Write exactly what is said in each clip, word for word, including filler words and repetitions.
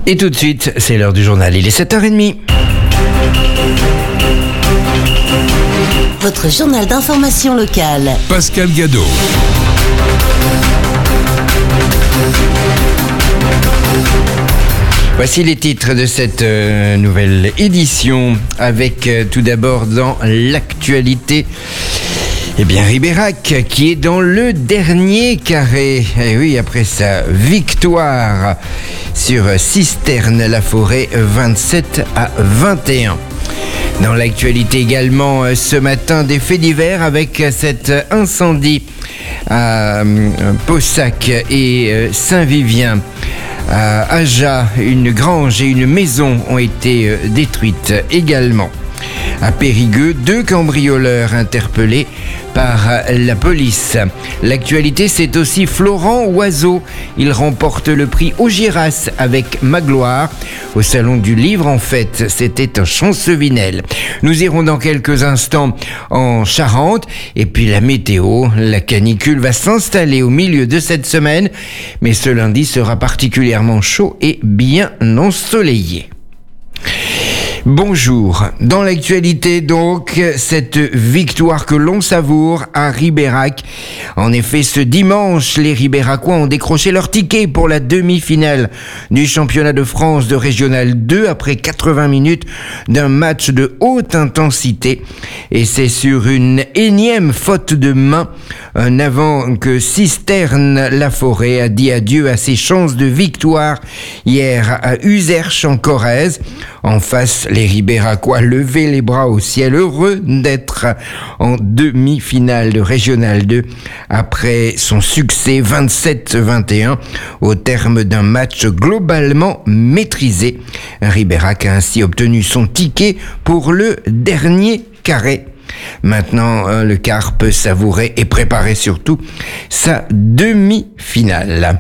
Et tout de suite, c'est l'heure du journal, il est sept heures trente. Votre journal d'information locale. Pascal Gadot. Voici les titres de cette euh, nouvelle édition, avec euh, tout d'abord dans l'actualité, eh bien Ribérac qui est dans le dernier carré. Et oui, après sa victoire sur Cisterne-la-Forêt vingt-sept à vingt et un. Dans l'actualité également ce matin, des faits divers avec cet incendie à Paussac et Saint-Vivien. À Aja, une grange et une maison ont été détruites également. À Périgueux, deux cambrioleurs interpellés par la police. L'actualité, c'est aussi Florent Oiseau. Il remporte le prix Augiras avec Magloire. Au Salon du Livre, en fait, c'était un Chancevinel. Nous irons dans quelques instants en Charente. Et puis la météo, la canicule va s'installer au milieu de cette semaine. Mais ce lundi sera particulièrement chaud et bien ensoleillé. Bonjour. Dans l'actualité donc, cette victoire que l'on savoure à Ribérac. En effet, ce dimanche, les Ribéracois ont décroché leur ticket pour la demi-finale du championnat de France de Régional deux après quatre-vingts minutes d'un match de haute intensité. Et c'est sur une énième faute de main, un avant que Cisterne-la-Forêt a dit adieu à ses chances de victoire hier à Uzerche en Corrèze. En face, les Ribéracois levaient les bras au ciel, heureux d'être en demi-finale de Régional deux après son succès vingt-sept vingt et un au terme d'un match globalement maîtrisé. Ribérac a ainsi obtenu son ticket pour le dernier carré. Maintenant, le Car peut savourer et préparer surtout sa demi-finale.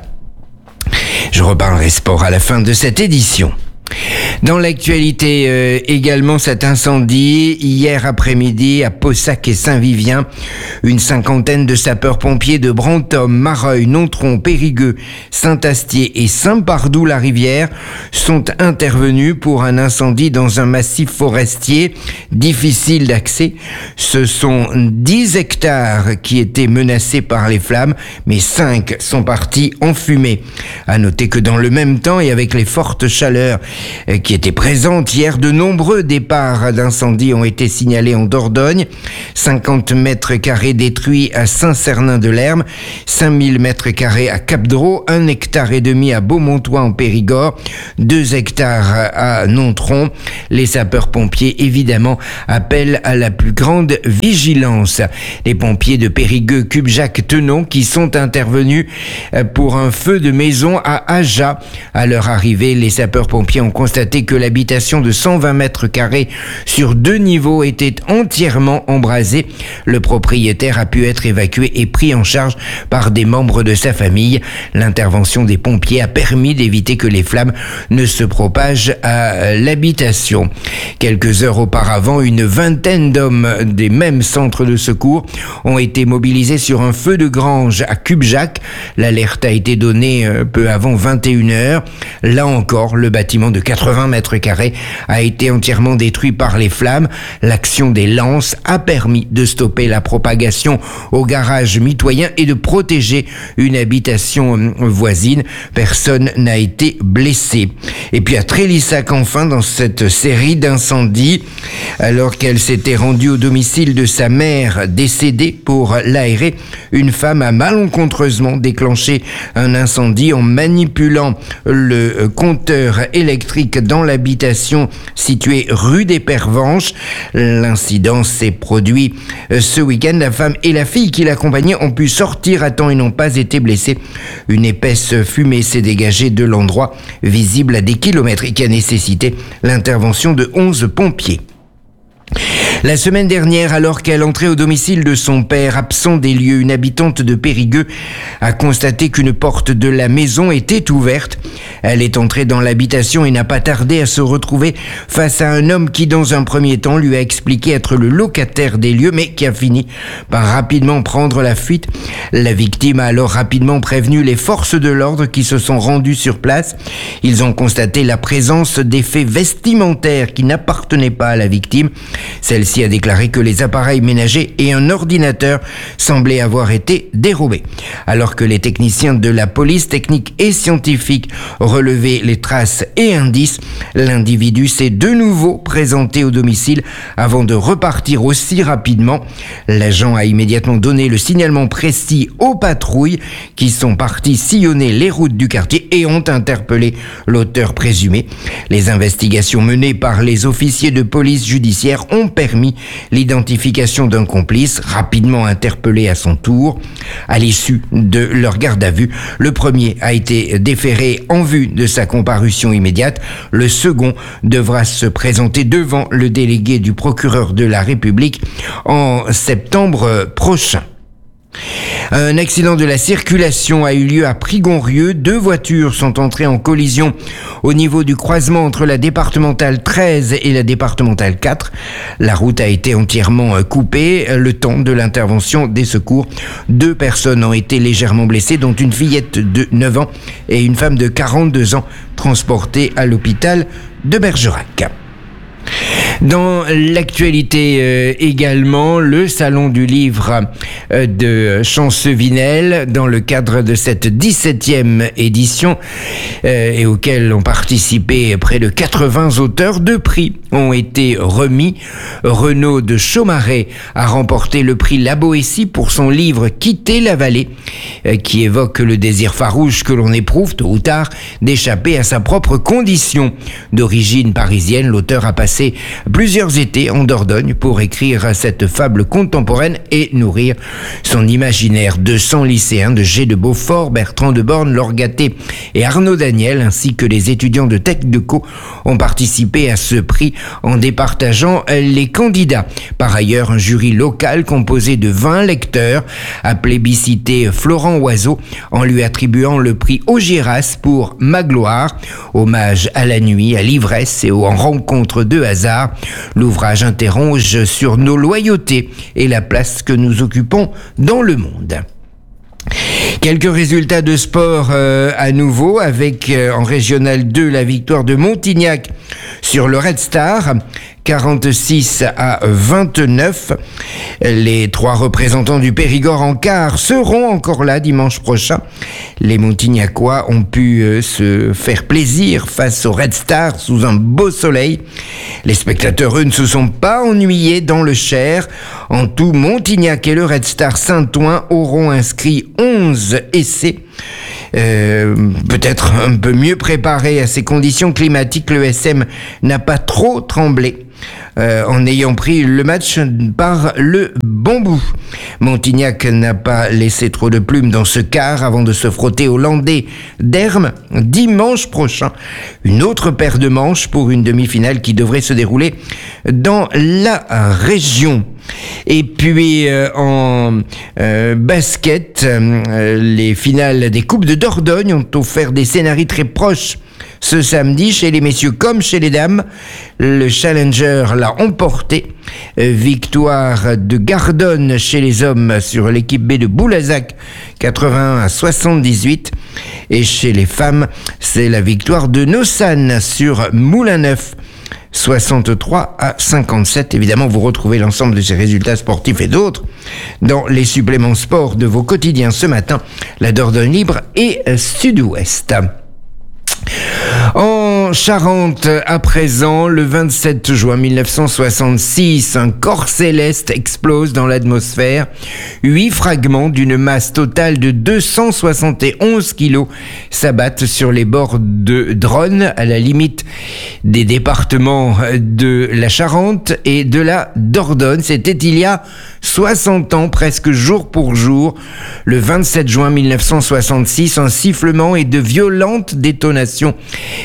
Je reparlerai sport à la fin de cette édition. Dans l'actualité euh, également, cet incendie hier après-midi à Paussac et Saint-Vivien. Une cinquantaine de sapeurs-pompiers de Brantôme, Mareuil, Nontron, Périgueux, Saint-Astier et Saint-Pardoux-la-Rivière sont intervenus pour un incendie dans un massif forestier difficile d'accès. Ce sont dix hectares qui étaient menacés par les flammes, mais cinq sont partis en fumée. À noter que dans le même temps et avec les fortes chaleurs qui étaient présentes hier, de nombreux départs d'incendie ont été signalés en Dordogne. cinquante mètres carrés détruits à Saint-Cernin-de-Lerme, cinq mille mètres carrés à Cap-Dros, un hectare et demi à Beaumontois en Périgord, deux hectares à Nontron. Les sapeurs-pompiers, évidemment, appellent à la plus grande vigilance. Les pompiers de Périgueux, Cubjac-Tenon, qui sont intervenus pour un feu de maison à Aja. À leur arrivée, les sapeurs-pompiers ont constaté que l'habitation de cent vingt mètres carrés sur deux niveaux était entièrement embrasée. Le propriétaire a pu être évacué et pris en charge par des membres de sa famille. L'intervention des pompiers a permis d'éviter que les flammes ne se propagent à l'habitation. Quelques heures auparavant, une vingtaine d'hommes des mêmes centres de secours ont été mobilisés sur un feu de grange à Cubjac. L'alerte a été donnée peu avant vingt et une heures. Là encore, le bâtiment de quatre-vingts mètres carrés a été entièrement détruit par les flammes. L'action des lances a permis de stopper la propagation au garage mitoyen et de protéger une habitation voisine. Personne n'a été blessé. Et puis à Trélissac, enfin, dans cette série d'incendies, alors qu'elle s'était rendue au domicile de sa mère décédée pour l'aérer, une femme a malencontreusement déclenché un incendie en manipulant le compteur électrique dans l'habitation située rue des Pervenches. L'incident s'est produit ce week-end. La femme et la fille qui l'accompagnaient ont pu sortir à temps et n'ont pas été blessées. Une épaisse fumée s'est dégagée de l'endroit, visible à des kilomètres, et qui a nécessité l'intervention de onze pompiers. La semaine dernière, alors qu'elle entrait au domicile de son père, absent des lieux, une habitante de Périgueux a constaté qu'une porte de la maison était ouverte. Elle est entrée dans l'habitation et n'a pas tardé à se retrouver face à un homme qui, dans un premier temps, lui a expliqué être le locataire des lieux, mais qui a fini par rapidement prendre la fuite. La victime a alors rapidement prévenu les forces de l'ordre qui se sont rendues sur place. Ils ont constaté la présence d'effets vestimentaires qui n'appartenaient pas à la victime. Celle-ci a déclaré que les appareils ménagers et un ordinateur semblaient avoir été dérobés. Alors que les techniciens de la police technique et scientifique relevaient les traces et indices, l'individu s'est de nouveau présenté au domicile avant de repartir aussi rapidement. L'agent a immédiatement donné le signalement précis aux patrouilles qui sont parties sillonner les routes du quartier et ont interpellé l'auteur présumé. Les investigations menées par les officiers de police judiciaire ont permis l'identification d'un complice rapidement interpellé à son tour. À l'issue de leur garde à vue, le premier a été déféré en vue de sa comparution immédiate. Le second devra se présenter devant le délégué du procureur de la République en septembre prochain. Un accident de la circulation a eu lieu à Prigonrieux. Deux voitures sont entrées en collision au niveau du croisement entre la départementale treize et la départementale quatre. La route a été entièrement coupée le temps de l'intervention des secours. Deux personnes ont été légèrement blessées, dont une fillette de neuf ans et une femme de quarante-deux ans, transportées à l'hôpital de Bergerac. Dans l'actualité euh, également, le Salon du Livre euh, de Chancevinel, dans le cadre de cette dix-septième édition, euh, et auquel ont participé près de quatre-vingts auteurs, deux prix ont été remis. Renaud de Chaumareix a remporté le prix La Boétie pour son livre Quitter la vallée, euh, qui évoque le désir farouche que l'on éprouve, tôt ou tard, d'échapper à sa propre condition. D'origine parisienne, l'auteur a passé plusieurs étés en Dordogne pour écrire cette fable contemporaine et nourrir son imaginaire. deux cents lycéens de G de Beaufort, Bertrand de Born, Laure Gatté et Arnaud Daniel, ainsi que les étudiants de Tech de Co, ont participé à ce prix en départageant les candidats. Par ailleurs, un jury local composé de vingt lecteurs a plébiscité Florent Oiseau en lui attribuant le prix Augiéras pour Magloire, hommage à la nuit, à l'ivresse et aux rencontres de hasard. L'ouvrage interroge sur nos loyautés et la place que nous occupons dans le monde. Quelques résultats de sport euh, à nouveau avec euh, en Régional deux la victoire de Montignac sur le Red Star, quarante-six à vingt-neuf. Les trois représentants du Périgord en quart seront encore là dimanche prochain. Les Montignacois ont pu euh, se faire plaisir face au Red Star sous un beau soleil. Les spectateurs, eux, ne se sont pas ennuyés dans le Cher. En tout, Montignac et le Red Star Saint-Ouen auront inscrit onze essais. Euh, peut-être un peu mieux préparé à ces conditions climatiques, le S M n'a pas trop tremblé euh, en ayant pris le match par le bon bout. Montignac n'a pas laissé trop de plumes dans ce quart avant de se frotter au Landais d'Hermes dimanche prochain. Une autre paire de manches pour une demi-finale qui devrait se dérouler dans la région. Et puis euh, en euh, basket, euh, les finales des Coupes de Dordogne ont offert des scénarios très proches ce samedi chez les messieurs comme chez les dames. Le Challenger l'a emporté. Euh, victoire de Gardonne chez les hommes sur l'équipe B de Boulazac, quatre-vingt-un à soixante-dix-huit. Et chez les femmes, c'est la victoire de Nossan sur Moulin-Neuf, soixante-trois à cinquante-sept. Évidemment, vous retrouvez l'ensemble de ces résultats sportifs et d'autres dans les suppléments sport de vos quotidiens ce matin, la Dordogne Libre et Sud-Ouest. En Charente, à présent, le vingt-sept juin mille neuf cent soixante-six, un corps céleste explose dans l'atmosphère. Huit fragments d'une masse totale de deux cent soixante et onze kilos s'abattent sur les bords de Dronne, à la limite des départements de la Charente et de la Dordogne. C'était il y a soixante ans, presque jour pour jour. Le vingt-sept juin mille neuf cent soixante-six, un sifflement et de violentes détonations déchirent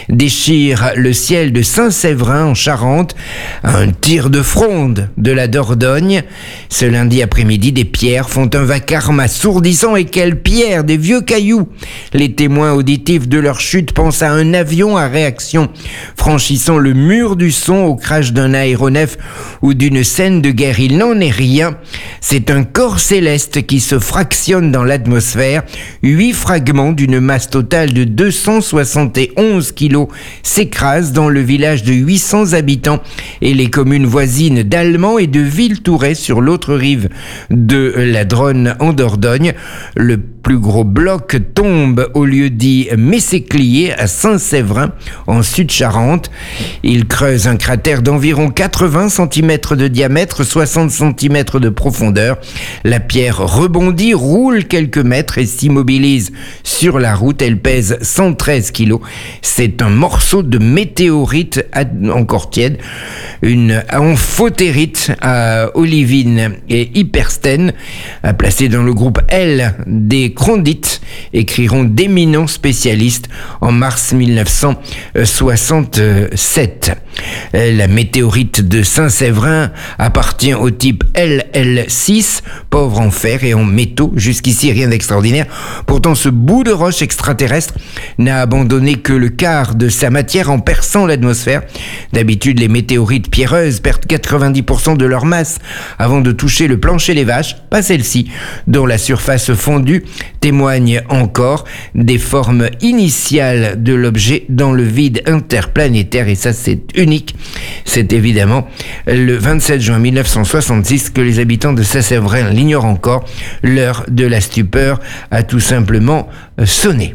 franchir le ciel de Saint-Séverin en Charente, à un tir de fronde de la Dordogne. Ce lundi après-midi, des pierres font un vacarme assourdissant. Et quelles pierres! Des vieux cailloux! Les témoins auditifs de leur chute pensent à un avion à réaction franchissant le mur du son au crash d'un aéronef ou d'une scène de guerre. Il n'en est rien. C'est un corps céleste qui se fractionne dans l'atmosphère. Huit fragments d'une masse totale de deux cent soixante et onze kilos s'écrasent dans le village de huit cents habitants et les communes voisines d'Allemand et de Villeturret sur l'autre rive de la Dronne en Dordogne. Le plus gros bloc tombe au lieu-dit Messéclier à Saint-Séverin en Sud-Charente. Il creuse un cratère d'environ quatre-vingts centimètres de diamètre, soixante centimètres de profondeur. La pierre rebondit, roule quelques mètres et s'immobilise sur la route. Elle pèse cent treize kilos. C'est un morceau de météorite encore tiède, une amphotérite à olivine et hyperstène, placée dans le groupe L des chrondites, écriront d'éminents spécialistes en mars mille neuf cent soixante-sept. La météorite de Saint-Séverin appartient au type L L six, pauvre en fer et en métaux. Jusqu'ici, rien d'extraordinaire. Pourtant, ce bout de roche extraterrestre n'a abandonné que le quart de sa matière en perçant l'atmosphère. D'habitude, les météorites pierreuses perdent quatre-vingt-dix pour cent de leur masse avant de toucher le plancher des vaches. Pas celle-ci, dont la surface fondue témoigne encore des formes initiales de l'objet dans le vide interplanétaire. Et ça, c'est unique. C'est évidemment le vingt-sept juin mille neuf cent soixante-six que les habitants de Saint-Séverin l'ignorent encore. L'heure de la stupeur a tout simplement sonné.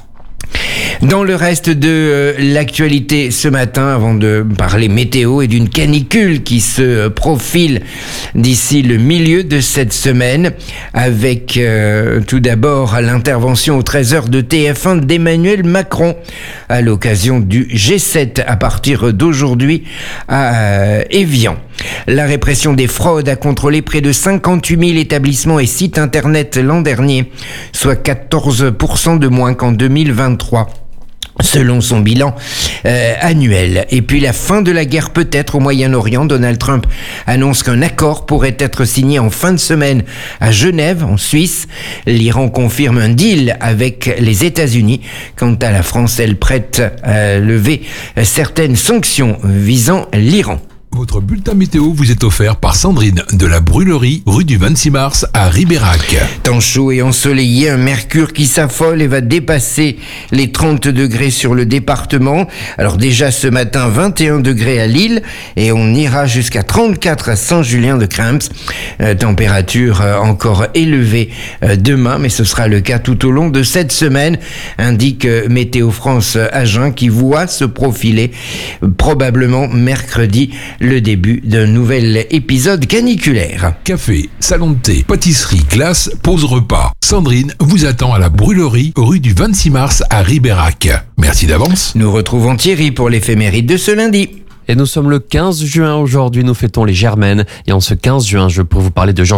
Dans le reste de euh, l'actualité ce matin, avant de parler météo et d'une canicule qui se euh, profile d'ici le milieu de cette semaine, avec euh, tout d'abord l'intervention aux treize heures de T F un d'Emmanuel Macron à l'occasion du G sept à partir d'aujourd'hui à euh, Évian. La répression des fraudes a contrôlé près de cinquante-huit mille établissements et sites internet l'an dernier, soit quatorze pour cent de moins qu'en deux mille vingt-trois. Selon son bilan euh, annuel. Et puis la fin de la guerre peut-être au Moyen-Orient. Donald Trump annonce qu'un accord pourrait être signé en fin de semaine à Genève, en Suisse. L'Iran confirme un deal avec les États-Unis. Quant à la France, elle prête à lever certaines sanctions visant l'Iran. Votre bulletin météo vous est offert par Sandrine de la Brûlerie, rue du vingt-six mars à Ribérac. Temps chaud et ensoleillé, un mercure qui s'affole et va dépasser les trente degrés sur le département. Alors déjà ce matin, vingt et un degrés à Lille et on ira jusqu'à trente-quatre à Saint-Julien-de-Cremps. Euh, température euh, encore élevée euh, demain, mais ce sera le cas tout au long de cette semaine, indique euh, Météo France Agen qui voit se profiler euh, probablement mercredi le début d'un nouvel épisode caniculaire. Café, salon de thé, pâtisserie, glace, pause repas. Sandrine vous attend à la Brûlerie, rue du vingt-six mars à Ribérac. Merci d'avance. Nous retrouvons Thierry pour l'éphéméride de ce lundi. Et nous sommes le quinze juin aujourd'hui, nous fêtons les Germaines. Et en ce quinze juin, je peux vous parler de Georges